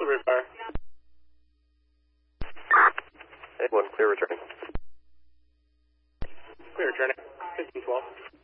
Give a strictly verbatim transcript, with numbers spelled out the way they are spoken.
rear fire. eight one, clear returning. Clear returning. fifteen twelve.